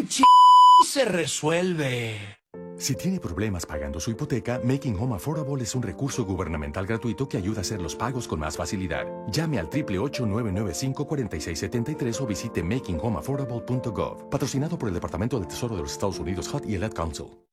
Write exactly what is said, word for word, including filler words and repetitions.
ch... se resuelve. Si tiene problemas pagando su hipoteca, Making Home Affordable es un recurso gubernamental gratuito que ayuda a hacer los pagos con más facilidad. Llame al ocho ocho ocho, nueve nueve cinco, cuatro seis siete tres o visite making home affordable punto gov. Patrocinado por el Departamento del Tesoro de los Estados Unidos, H U D y el Ad Council.